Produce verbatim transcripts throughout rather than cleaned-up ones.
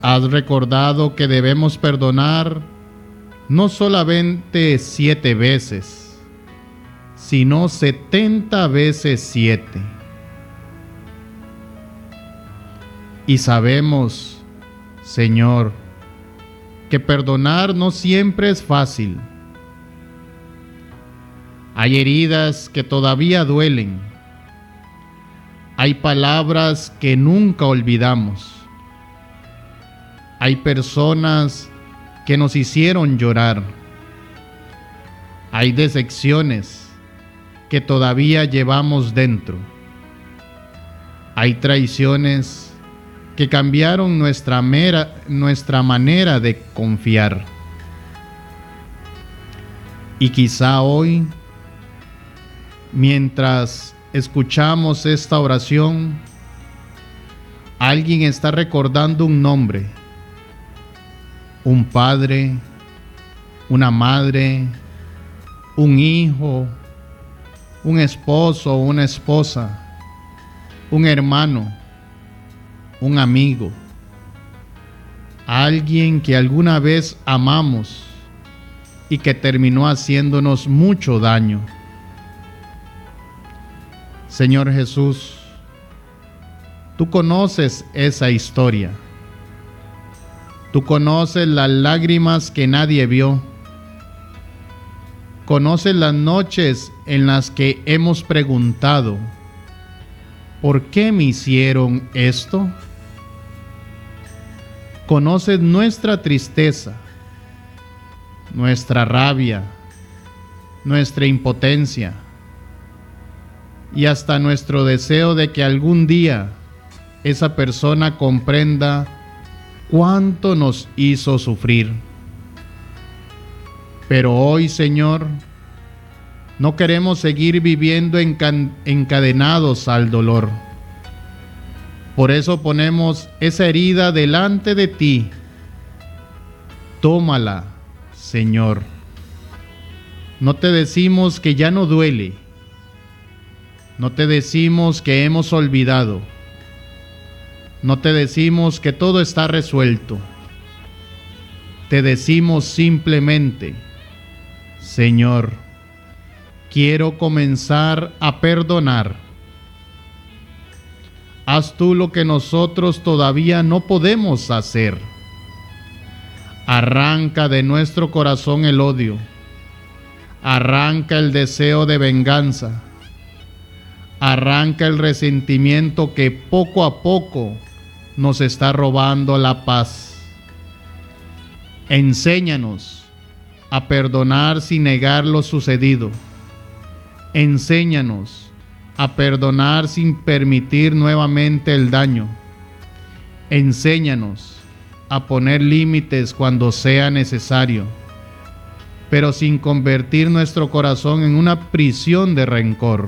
Has recordado que debemos perdonar no solamente siete veces, sino setenta veces siete. Y sabemos, Señor, que perdonar no siempre es fácil. Hay heridas que todavía duelen. Hay palabras que nunca olvidamos. Hay personas que nos hicieron llorar. Hay decepciones que todavía llevamos dentro. Hay traiciones que cambiaron nuestra, mera, nuestra manera de confiar. Y quizá hoy, mientras escuchamos esta oración, alguien está recordando un nombre, un padre, una madre, un hijo, un esposo o una esposa, un hermano, un amigo, alguien que alguna vez amamos y que terminó haciéndonos mucho daño. Señor Jesús, tú conoces esa historia. Tú conoces las lágrimas que nadie vio. Conoces las noches en las que hemos preguntado, ¿por qué me hicieron esto? Conoces nuestra tristeza, nuestra rabia, nuestra impotencia y hasta nuestro deseo de que algún día esa persona comprenda cuánto nos hizo sufrir. Pero hoy, Señor, no queremos seguir viviendo encadenados al dolor. Por eso ponemos esa herida delante de ti. Tómala, Señor. No te decimos que ya no duele. No te decimos que hemos olvidado. No te decimos que todo está resuelto. Te decimos simplemente, Señor, quiero comenzar a perdonar. Haz tú lo que nosotros todavía no podemos hacer. Arranca de nuestro corazón el odio. Arranca el deseo de venganza. Arranca el resentimiento que poco a poco nos está robando la paz. Enséñanos a perdonar sin negar lo sucedido. Enséñanos a perdonar sin permitir nuevamente el daño. Enséñanos a poner límites cuando sea necesario, pero sin convertir nuestro corazón en una prisión de rencor.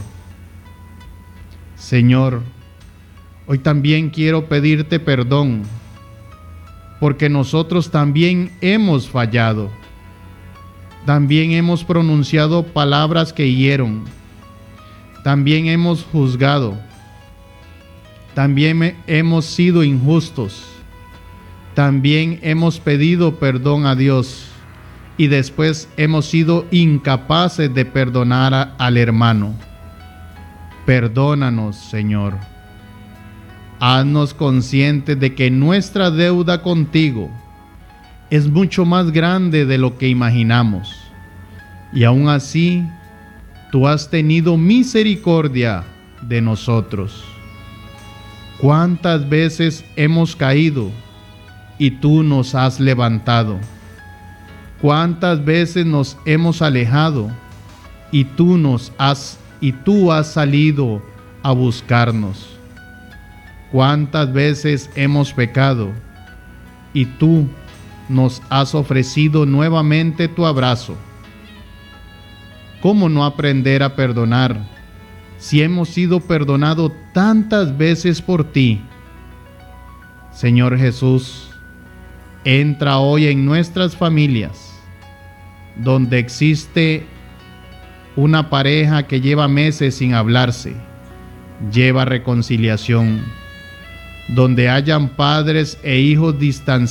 Señor, hoy también quiero pedirte perdón, porque nosotros también hemos fallado. También hemos pronunciado palabras que hirieron. También hemos juzgado. También hemos sido injustos. También hemos pedido perdón a Dios y después hemos sido incapaces de perdonar a, al hermano. Perdónanos, Señor. Haznos conscientes de que nuestra deuda contigo es mucho más grande de lo que imaginamos. Y aún así, tú has tenido misericordia de nosotros. ¿Cuántas veces hemos caído y tú nos has levantado? ¿Cuántas veces nos hemos alejado y tú nos has y tú has salido a buscarnos? ¿Cuántas veces hemos pecado y tú nos has ofrecido nuevamente tu abrazo? ¿Cómo no aprender a perdonar si hemos sido perdonados tantas veces por ti? Señor Jesús, entra hoy en nuestras familias, donde existe una pareja que lleva meses sin hablarse, lleva reconciliación. Donde hayan padres e hijos distanciados,